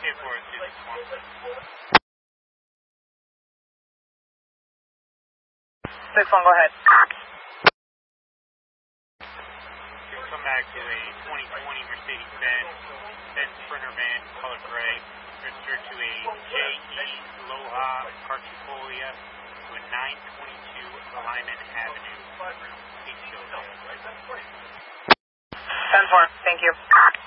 6-1, go ahead. Come back to a 2020 Mercedes-Benz Sprinter van, color gray, registered to a J.E. Loha Cartufolia to a 922 Lyman Avenue. 10-4, thank you.